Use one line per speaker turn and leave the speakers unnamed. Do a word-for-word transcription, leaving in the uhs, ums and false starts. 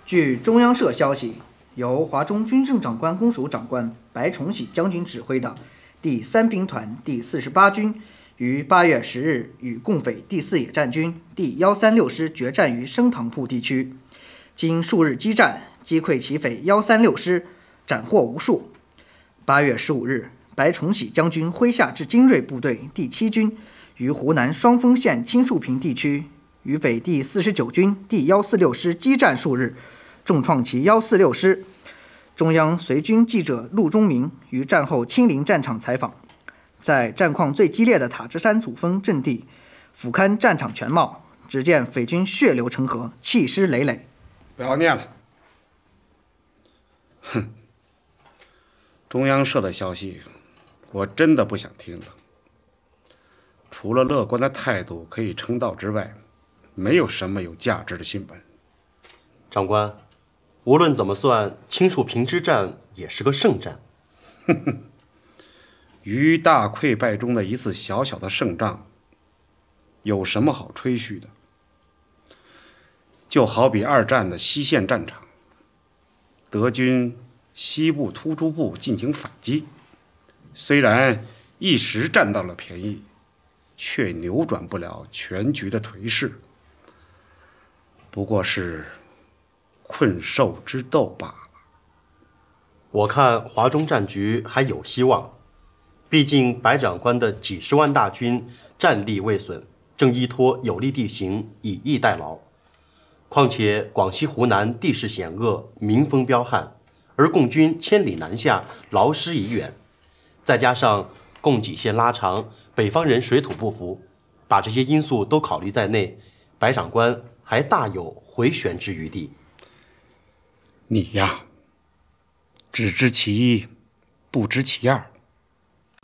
据中央社消息，由华中军政长官公署长官白崇禧将军指挥的第三兵团第四十八军于八月十日与共匪第四野战军第幺三六师决战于升塘铺地区，经数日激战，击溃其匪幺三六师，斩获无数。八月十五日，白崇禧将军麾下之精锐部队第七军于湖南双峰县青树坪地区与匪第四十九军第幺四六师激战数日，重创其幺四六师。中央随军记者陆忠明于战后亲临战场采访，在战况最激烈的塔支山主峰阵地俯瞰战场全貌，只见匪军血流成河，气势累累。
不要念了。哼，中央社的消息我真的不想听了。除了乐观的态度可以称道之外，没有什么有价值的新闻。
长官，无论怎么算，青树坪之战也是个胜战。
哼哼，于大溃败中的一次小小的胜仗，有什么好吹嘘的？就好比二战的西线战场，德军西部突出部进行反击，虽然一时占到了便宜，却扭转不了全局的颓势，不过是困兽之斗罢了。
我看华中战局还有希望，毕竟白长官的几十万大军战力未损，正依托有利地形以逸待劳。况且广西湖南地势险恶，民风彪悍，而共军千里南下，劳师已远，再加上供给线拉长，北方人水土不服，把这些因素都考虑在内，白长官还大有回旋之余地。
你呀，只知其一，不知其二。